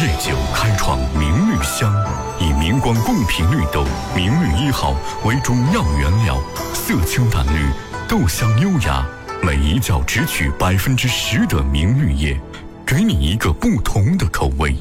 烈酒开创明绿香，以明光贡品绿豆明绿1号为中药原料，色清淡绿，豆香优雅，每一角只取10%的明绿叶，给你一个不同的口味。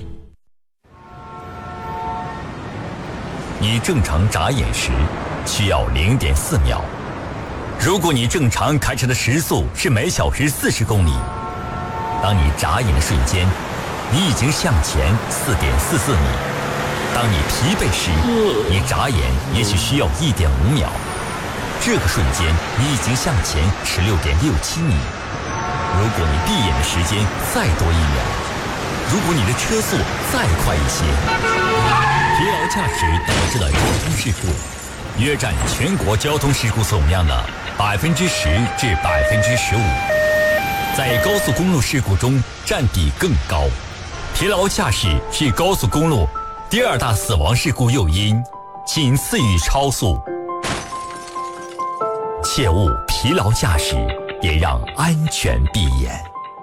你正常眨眼时需要0.4秒，如果你正常开车的时速是每小时40公里，当你眨眼的瞬间，你已经向前4.44米。当你疲惫时，你眨眼也许需要1.5秒，这个瞬间你已经向前16.67米。如果你闭眼的时间再多1秒，如果你的车速再快一些，疲劳驾驶导致的交通事故约占全国交通事故总量的10%至15%，在高速公路事故中占比更高。疲劳驾驶是高速公路第2大死亡事故诱因，仅次于超速。切勿疲劳驾驶，也让安全闭眼。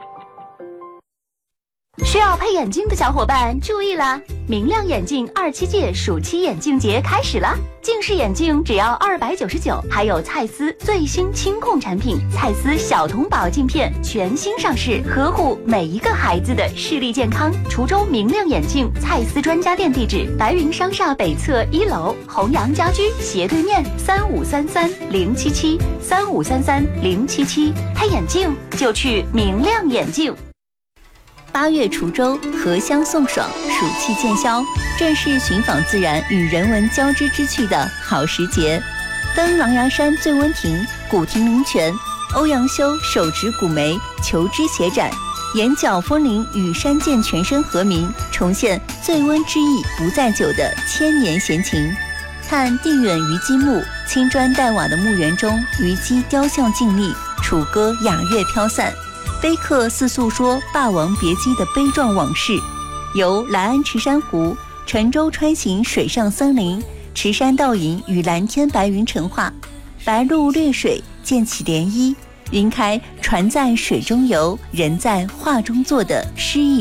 需要配眼镜的小伙伴注意啦！明亮眼镜27届暑期眼镜节开始了，近视眼镜只要299，还有蔡司最新轻控产品蔡司小童宝镜片全新上市，呵护每一个孩子的视力健康。滁州明亮眼镜蔡司专家店地址：白云商厦北侧1楼，弘阳家居斜对面，3533-077，3533-077，配眼镜就去明亮眼镜。 8月滁州荷香送爽，暑气渐消，正是寻访自然与人文交织之趣的好时节。登狼牙山醉温亭，古亭灵泉，欧阳修手执古梅，求知协展，眼角风铃与山涧全身和鸣，重现醉温之意不在酒的千年闲情。看地远虞姬墓，青砖黛瓦的墓园中，虞姬雕像静立，楚歌雅乐飘散。碑刻似诉说《霸王别姬》的悲壮往事，由来安池珊瑚、沉舟穿行水上森林，池山倒影与蓝天白云成画，白鹭掠水溅起涟漪，云开船在水中游，人在画中坐的诗意